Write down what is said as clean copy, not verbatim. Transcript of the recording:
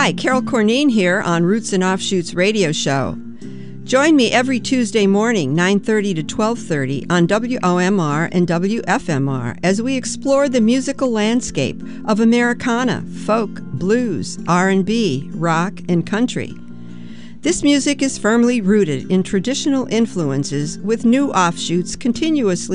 Hi, Carol Corneen here on Roots and Offshoots radio show. Join me every Tuesday morning, 9:30 to 12:30 on WOMR and WFMR as we explore the musical landscape of Americana, folk, blues, R&B, rock, and country. This music is firmly rooted in traditional influences with new offshoots continuously